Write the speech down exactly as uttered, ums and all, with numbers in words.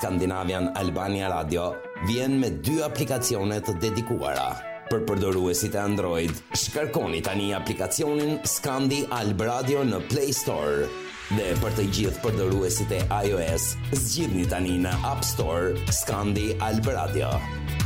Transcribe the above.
Scandinavian Albania Radio vjen me dy aplikacione të dedikuara. Për përdoruesit e Android, shkarkoni tani aplikacionin Scandi Alb Radio në Play Store. Dhe për të gjithë përdoruesit e iOS, zgjidhni tani në App Store Scandi Alb Radio.